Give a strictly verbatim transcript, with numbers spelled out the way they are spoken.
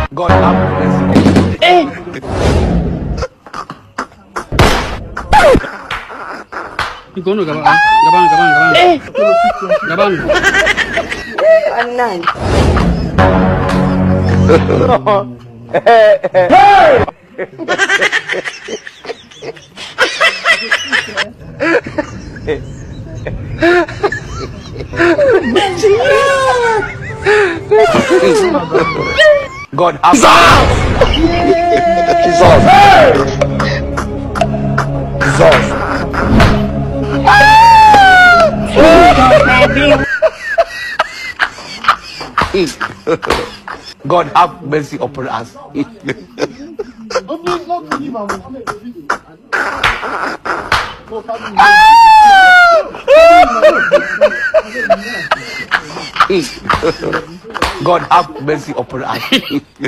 God have mercy. Eh! Ikono gaban, gaban, gaban, gaban. Eh! Gaban. Anan. God have God have mercy upon us. God have mercy upon us.